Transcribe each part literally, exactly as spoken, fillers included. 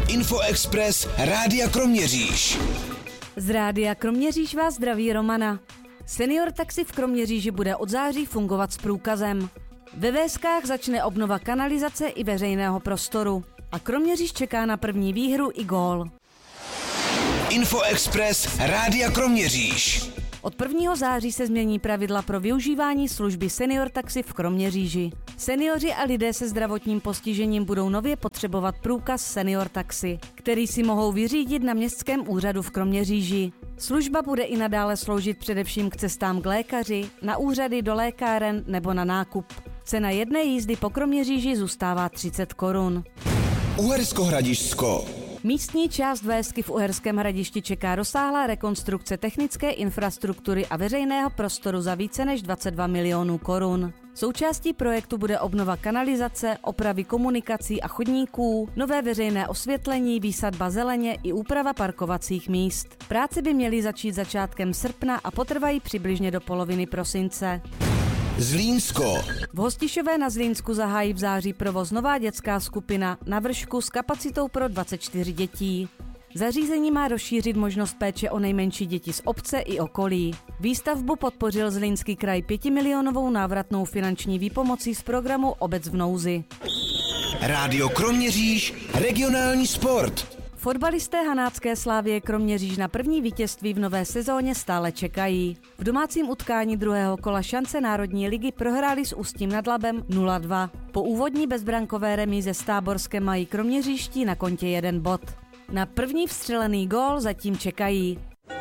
Infoexpress Rádia Kroměříž. Z Rádia Kroměříž vás zdraví Romana. Senior taxi v Kroměříži bude od září fungovat s průkazem. Ve Véskách začne obnova kanalizace i veřejného prostoru. A Kroměříž čeká na první výhru i gól. Infoexpress Rádia Kroměříž. Od prvního září se změní pravidla pro využívání služby senior taxi v Kroměříži. Seniori a lidé se zdravotním postižením budou nově potřebovat průkaz senior taxi, který si mohou vyřídit na městském úřadu v Kroměříži. Služba bude i nadále sloužit především k cestám k lékaři, na úřady, do lékáren nebo na nákup. Cena jedné jízdy po Kroměříži zůstává třicet korun. Uhersko-Hradišťsko. Místní část Vésky v Uherském Hradišti čeká rozsáhlá rekonstrukce technické infrastruktury a veřejného prostoru za více než dvacet dva milionů korun. Součástí projektu bude obnova kanalizace, opravy komunikací a chodníků, nové veřejné osvětlení, výsadba zeleně i úprava parkovacích míst. Práce by měly začít začátkem srpna a potrvají přibližně do poloviny prosince. Zlínsko. V Hostišové na Zlínsku zahájí v září provoz nová dětská skupina na Vršku s kapacitou pro dvacet čtyři dětí. Zařízení má rozšířit možnost péče o nejmenší děti z obce i okolí. Výstavbu podpořil Zlínský kraj pětimilionovou návratnou finanční výpomocí z programu Obec v nouzi. Rádio Kroměříž, regionální sport. Fotbalisté Hanácké Slavie Kroměříž na první vítězství v nové sezóně stále čekají. V domácím utkání druhého kola šance Národní ligy prohráli s Ústím nad Labem nula dva. Po úvodní bezbrankové remíze s Táborskem mají kroměříští na kontě jeden bod. Na první vstřelený gól zatím čekají.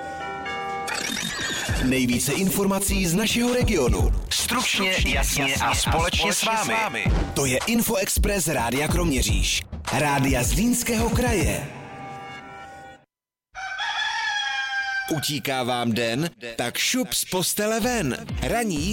Nejvíce informací z našeho regionu. Stručně, jasně a společně s vámi. To je Infoexpress Rádia Kroměříž. Rádia Zlínského kraje. Utíká vám den? Tak šup z postele ven. Ranní